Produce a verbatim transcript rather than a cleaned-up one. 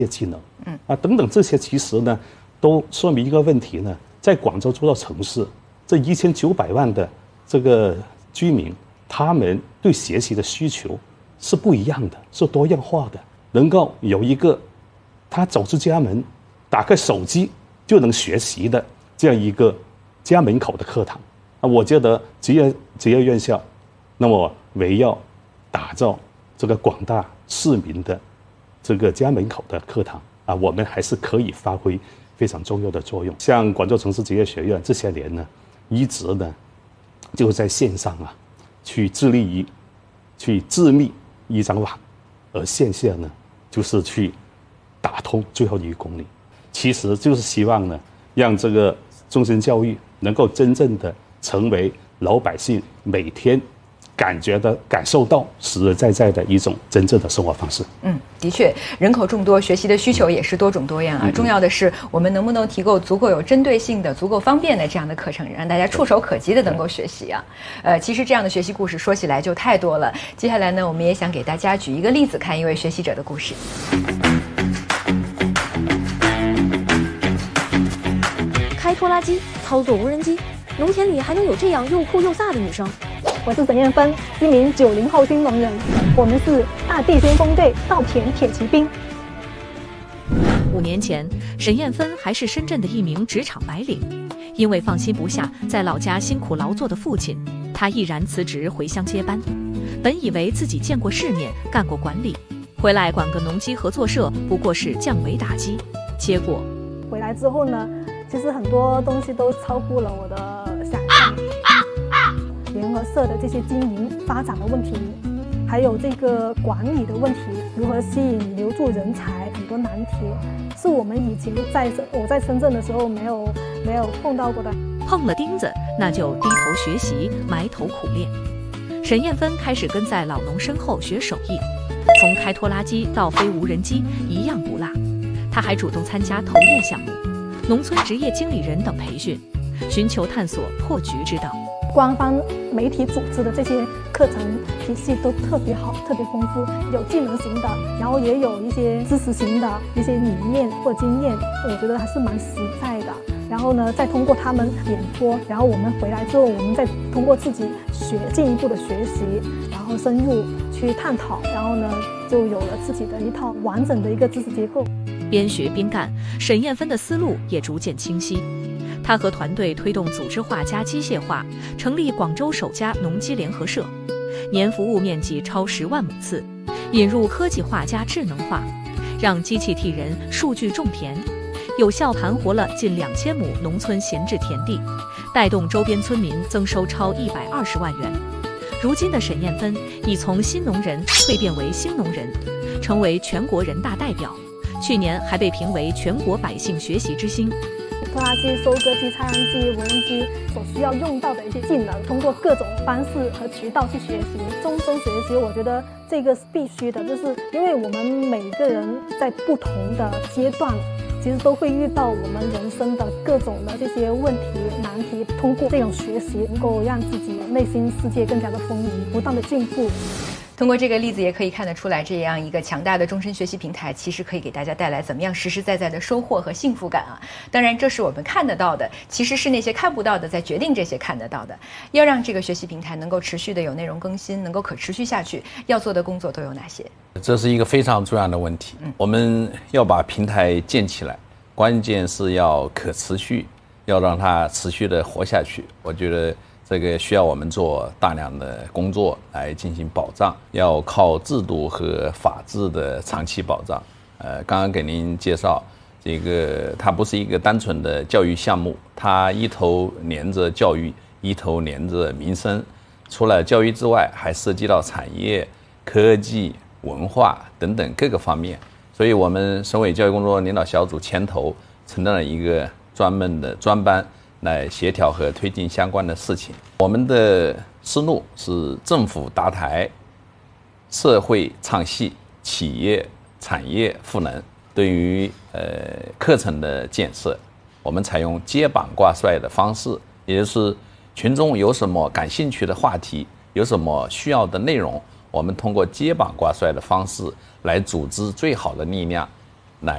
技能，嗯啊等等这些，其实呢都说明一个问题呢，在广州这座城市，这一千九百万的这个居民，他们对学习的需求是不一样的，是多样化的，能够有一个他走出家门，打开手机就能学习的这样一个家门口的课堂啊，我觉得职业职业院校，那么围绕打造这个广大市民的这个家门口的课堂啊，我们还是可以发挥非常重要的作用。像广州城市职业学院这些年呢，一直呢就在线上啊，去致力于去致密一张网，而线下呢就是去打通最后一公里，其实就是希望呢，让这个终身教育能够真正的成为老百姓每天感觉的、感受到实实在在的一种真正的生活方式。 嗯，的确，人口众多，学习的需求也是多种多样啊。嗯、重要的是，我们能不能提供足够有针对性的、足够方便的这样的课程，让大家触手可及的能够学习啊。呃，其实这样的学习故事说起来就太多了。接下来呢，我们也想给大家举一个例子，看一位学习者的故事。 开拖拉机，操作无人机，农田里还能有这样又酷又飒的女生。 我是沈艳芬，一名九零后新农人，我们是大地先锋队稻田铁骑兵。 五年前，沈艳芬还是深圳的一名职场白领，因为放心不下在老家辛苦劳作的父亲，她毅然辞职回乡接班。本以为自己见过世面，干过管理，回来管个农机合作社不过是降维打击，结果回来之后呢，其实很多东西都超乎了我的想象。联合社的这些经营发展的问题，还有这个管理的问题，如何吸引留住人才，很多难题是我们以前在我在深圳的时候没有没有碰到过的。 碰了钉子，那就低头学习，埋头苦练。沈艳芬开始跟在老农身后学手艺，从开拖拉机到飞无人机一样不落。她还主动参加投研项目、农村职业经理人等培训，寻求探索破局之道。 官方媒体组织的这些课程体系都特别好，特别丰富，有技能型的，然后也有一些知识型的一些理念或经验，我觉得还是蛮实在的。然后呢，再通过他们演播，然后我们回来之后，我们再通过自己学进一步的学习，然后深入去探讨，然后呢，就有了自己的一套完整的一个知识结构。 边学边干，沈艳芬的思路也逐渐清晰。他和团队推动组织化加机械化，成立广州首家农机联合社，年服务面积超十万亩次，引入科技化加智能化，让机器替人、数据种田，有效盘活了近两千亩农村闲置田地，带动周边村民增收超一百二十万元。如今的沈艳芬已从新农人蜕变为新农人，成为全国人大代表，去年还被评为全国百姓学习之星。 拖拉机、收割机、插秧机、无人机所需要用到的一些技能，通过各种方式和渠道去学习，终身学习，我觉得这个是必须的，就是因为我们每个人在不同的阶段，其实都会遇到我们人生的各种的这些问题、难题，通过这种学习，能够让自己内心世界更加的丰盈，不断的进步。 通过这个例子也可以看得出来，这样一个强大的终身学习平台其实可以给大家带来怎么样实实在在的收获和幸福感啊！当然这是我们看得到的，其实是那些看不到的在决定这些看得到的。要让这个学习平台能够持续的有内容更新，能够可持续下去，要做的工作都有哪些？ 这是一个非常重要的问题。嗯、我们要把平台建起来，关键是要可持续，要让它持续的活下去。我觉得这个需要我们做大量的工作来进行保障，要靠制度和法治的长期保障。呃，刚刚给您介绍，这个它不是一个单纯的教育项目，它一头连着教育，一头连着民生。除了教育之外，还涉及到产业、科技、文化等等各个方面。所以我们省委教育工作领导小组牵头成立了一个专门的专班，来协调和推进相关的事情。我们的思路是政府搭台，社会唱戏，企业产业赋能。对于呃课程的建设，我们采用接榜挂帅的方式，也就是群众有什么感兴趣的话题，有什么需要的内容，我们通过接榜挂帅的方式来组织最好的力量，